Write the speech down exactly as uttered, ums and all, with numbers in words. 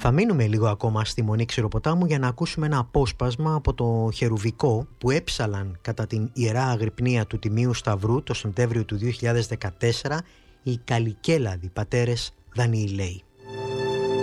Θα μείνουμε λίγο ακόμα στη Μονή Ξηροποτάμου για να ακούσουμε ένα απόσπασμα από το χερουβικό που έψαλαν κατά την Ιερά Αγρυπνία του Τιμίου Σταυρού το Σεπτέμβριο του δύο χιλιάδες δεκατέσσερα οι Καλικέλαδοι πατέρες Δανιηλαίοι.